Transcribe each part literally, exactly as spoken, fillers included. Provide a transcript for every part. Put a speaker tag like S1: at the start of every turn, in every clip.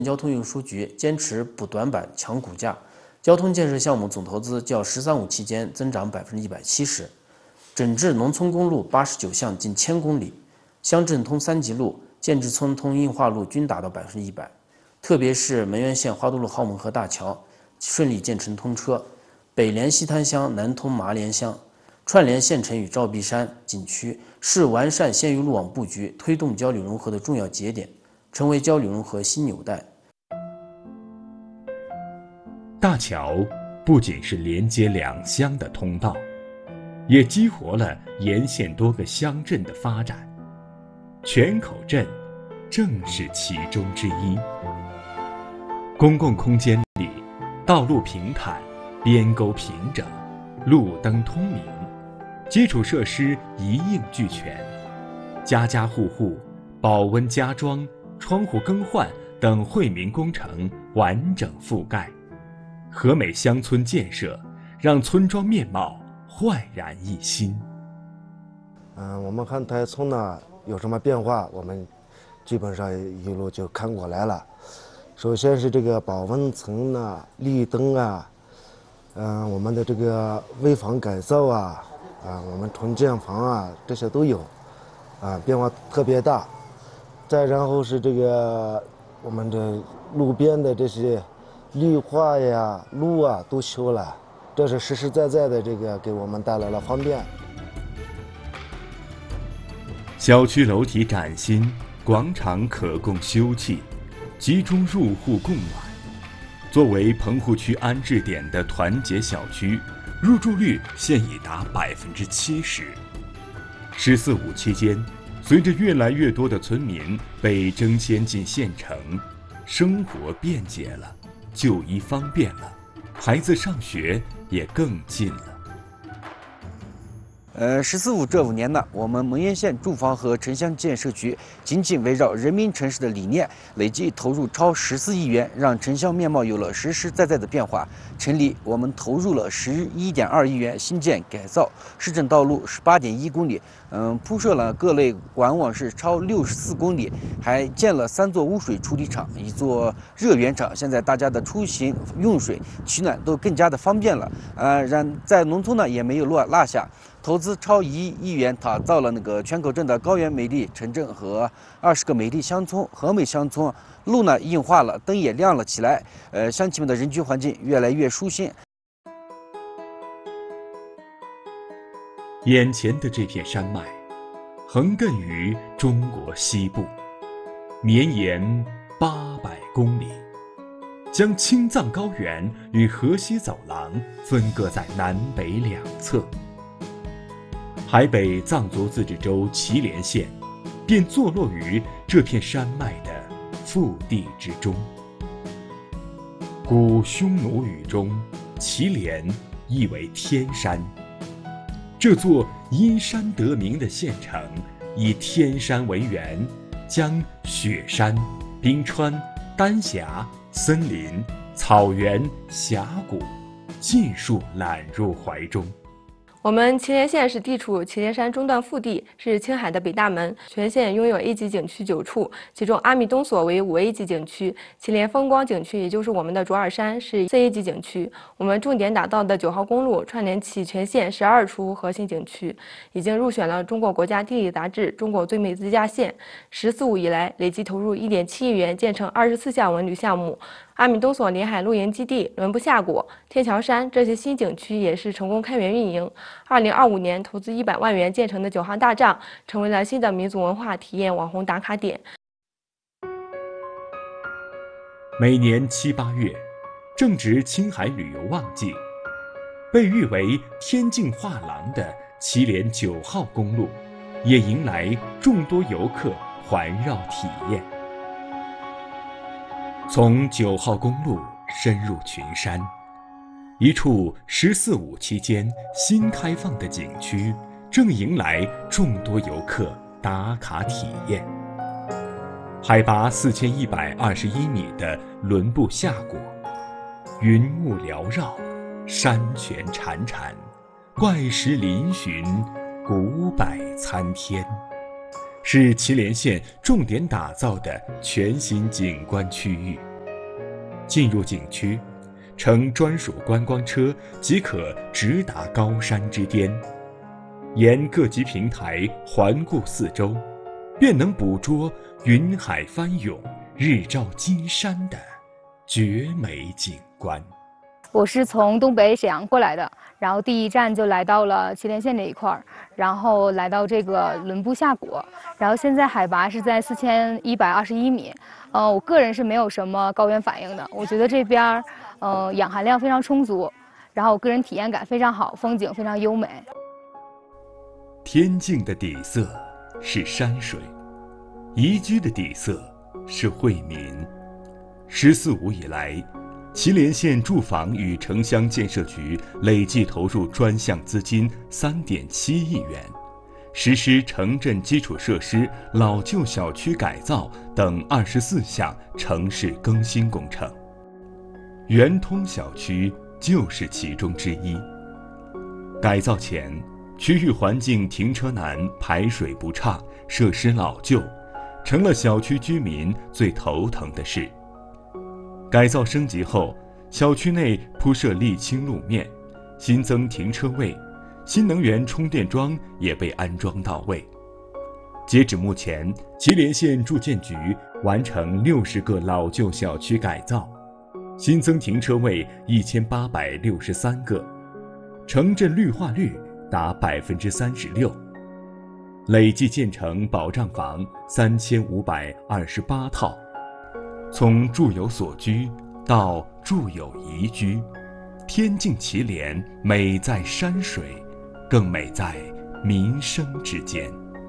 S1: 交通运输局坚持补短板、强骨架，交通建设项目总投资较“十三五”期间增长百分之一百七十，整治农村公路八十九项近千公里，乡镇通三级路、建制村通硬化路均达到百分之一百。特别是沔源县花都路浩蒙河大桥顺利建成通车，北连西滩乡，南通麻连乡，串联县城与照壁山景区，是完善县域路网布局、推动交流融合的重要节点，成为交流融合新纽带。
S2: 大桥不仅是连接两乡的通道，也激活了沿线多个乡镇的发展。泉口镇正是其中之一。公共空间里，道路平坦，边沟平整，路灯通明，基础设施一应俱全，家家户户保温加装、窗户更换等惠民工程完整覆盖。和美乡村建设让村庄面貌焕然一新。
S3: 嗯，我们看台村呢有什么变化，我们基本上一路就看过来了。首先是这个保温层呢、绿灯啊，嗯、呃，我们的这个危房改造啊，啊，我们重建房啊，这些都有，啊，变化特别大。再然后是这个我们的路边的这些绿化呀、路啊都修了，这是实实在在的这个给我们带来了方便。
S2: 小区楼体崭新，广场可供休憩，集中入户供暖。作为棚户区安置点的团结小区，入住率现已达百分之七十。十四五期间，随着越来越多的村民被征迁进县城，生活便捷了，就医方便了，孩子上学也更近了。
S4: 呃，“十四五”这五年呢，我们沔源县住房和城乡建设局紧紧围绕人民城市的理念，累计投入超十四亿元，让城乡面貌有了实实在在的变化。城里我们投入了十一点二亿元新建改造，市政道路十八点一公里，嗯，铺设了各类管网是超六十四公里，还建了三座污水处理厂，一座热源厂。现在大家的出行、用水、取暖都更加的方便了。呃，然在农村呢也没有落落下。投资超一亿元打造了那个泉口镇的高原美丽城镇和二十个美丽乡村，和美乡村路呢硬化了，灯也亮了起来，呃，乡亲们的人居环境越来越舒心。
S2: 眼前的这片山脉，横亘于中国西部，绵延八百公里，将青藏高原与河西走廊分割在南北两侧。海北藏族自治州祁连县，便坐落于这片山脉的腹地之中。古匈奴语中，祁连意为天山。这座因山得名的县城，以天山为源，将雪山、冰川、丹霞、森林、草原、峡谷尽数揽入怀中。
S5: 我们祁连县是地处祁连山中段腹地，是青海的北大门。全县拥有 A 级景区九处，其中阿米东所为五 A 级景区，祁连风光景区也就是我们的卓尔山是四 A 级景区。我们重点打造的九号公路串联起全县十二处核心景区，已经入选了中国国家地理杂志中国最美自驾县。十四五以来，累计投入一点七亿元，建成二十四项文旅项目。阿米东所临海露营基地、伦布夏果、天桥山这些新景区也是成功开源运营。二零二五年投资一百万元建成的九号大帐，成为了新的民族文化体验网红打卡点。
S2: 每年七八月，正值青海旅游旺季，被誉为天境画廊的祁连九号公路，也迎来众多游客环绕体验。从九号公路深入群山，一处“十四五”期间新开放的景区，正迎来众多游客打卡体验。海拔四千一百二十一米的伦布夏果，云雾缭绕，山泉潺潺，怪石嶙峋，古柏参天，是祁连县重点打造的全新景观区域。 进入景区，乘专属观光车即可直达高山之巅，沿各级平台环顾四周，便能捕捉云海翻涌、日照金山的绝美景观。
S6: 我是从东北沈阳过来的，然后第一站就来到了祁连县这一块儿，然后来到这个伦布夏果，然后现在海拔是在四千一百二十一米。呃，我个人是没有什么高原反应的，我觉得这边儿呃氧含量非常充足，然后我个人体验感非常好，风景非常优美。
S2: 天境的底色是山水，宜居的底色是惠民。十四五以来，祁连县住房与城乡建设局累计投入专项资金三点七亿元，实施城镇基础设施、老旧小区改造等二十四项城市更新工程。圆通小区就是其中之一。改造前，区域环境停车难、排水不畅、设施老旧，成了小区居民最头疼的事。改造升级后，小区内铺设沥青路面，新增停车位，新能源充电桩也被安装到位。截止目前，祁连县住建局完成六十个老旧小区改造，新增停车位一千八百六十三个，城镇绿化率达百分之三十六，累计建成保障房三千五百二十八套。从住有所居到住有宜居，天境祁连美在山水，更美在民生之间。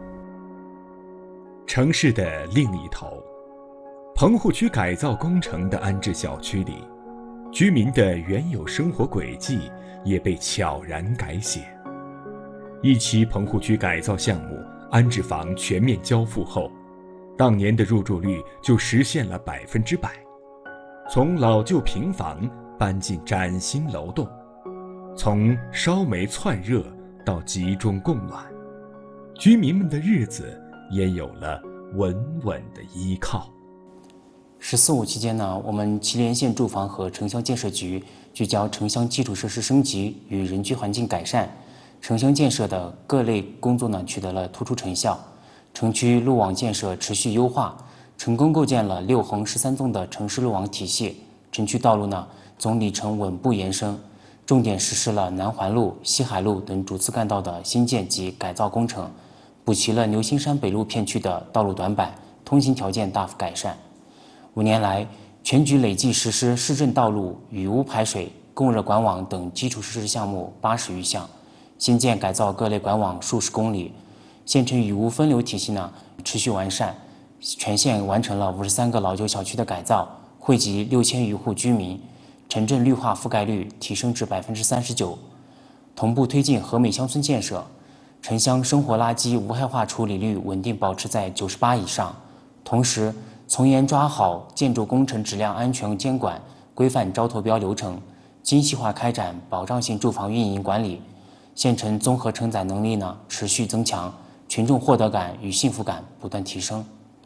S2: 城市的另一头，棚户区改造工程的安置小区里，居民的原有生活轨迹也被悄然改写。一期棚户区改造项目安置房全面交付后，当年的入住率就实现了百分之百。从老旧平房搬进崭新楼栋，从烧煤窜热到集中供暖，居民们的日子也有了稳稳的依靠。
S7: 十四五期间呢，我们祁连县住房和城乡建设局聚焦城乡基础设施升级与人居环境改善，城乡建设的各类工作呢取得了突出成效。城区路网建设持续优化，成功构建了六横十三纵的城市路网体系。城区道路呢总里程稳步延伸，重点实施了南环路、西海路等主次干道的新建及改造工程，补齐了牛心山北路片区的道路短板，通行条件大幅改善。五年来，全局累计实施市政道路、雨污排水、供热管网等基础设施项目八十余项，新建改造各类管网数十公里。县城雨污分流体系呢持续完善，全县完成了五十三个老旧小区的改造，惠及六千余户居民，城镇绿化覆盖率提升至百分之三十九。同步推进和美乡村建设，城乡生活垃圾无害化处理率稳定保持在九十八以上。同时，从严抓好建筑工程质量安全监管，规范招投标流程，精细化开展保障性住房运营管理，县城综合承载能力呢持续增强。群众获得感与幸福感不断提升。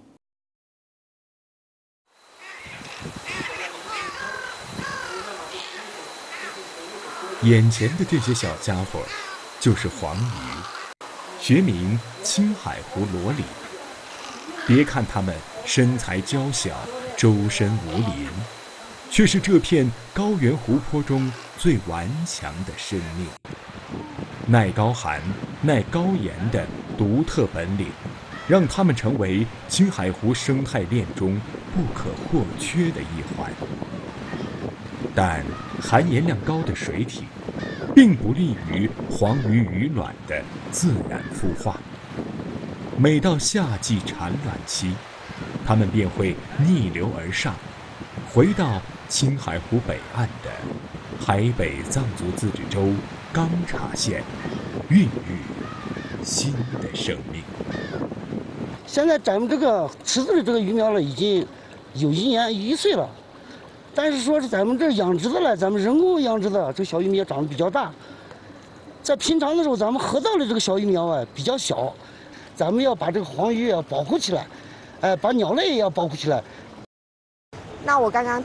S2: 眼前的这些小家伙，就是黄鱼，学名青海湖螺鲤。别看它们身材娇小，周身无鳞，却是这片高原湖泊中最顽强的生命。耐高寒、耐高盐的独特本领，让它们成为青海湖生态链中不可或缺的一环。但含盐量高的水体，并不利于黄鱼鱼卵的自然孵化。每到夏季产卵期，它们便会逆流而上，回到青海湖北岸的海北藏族自治州钢察县，孕育新的生命。
S8: 现在咱们这个池子的这个鱼苗了，已经有一年一岁了，但是说是咱们这养殖的了，咱们人工养殖的这个小鱼苗长得比较大。在平常的时候，咱们河道的这个小鱼苗啊比较小，咱们要把这个黄鱼要保护起来，哎、呃，把鸟类也要保护起来。
S9: 那我刚刚